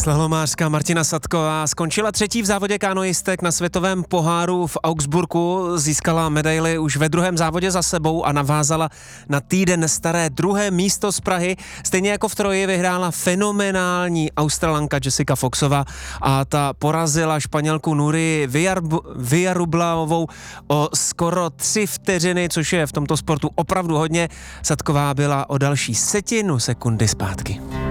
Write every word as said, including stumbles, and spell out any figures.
Slalomářka Martina Sadková skončila třetí v závodě kanoistek na světovém poháru v Augsburgu, získala medaili už ve druhém závodě za sebou a navázala na týden staré druhé místo z Prahy. Stejně jako v troji vyhrála fenomenální Australanka Jessica Foxová a ta porazila Španělku Nuri Villarublaovou o skoro tři vteřiny, což je v tomto sportu opravdu hodně. Sadková byla o další setinu sekundy zpátky.